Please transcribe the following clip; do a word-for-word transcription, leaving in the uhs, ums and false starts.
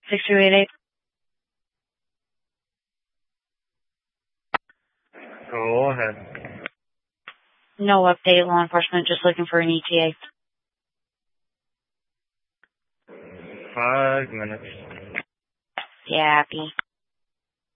six two eight eight. Go ahead. No update, law enforcement, just looking for an E T A. Five minutes. Yeah, happy.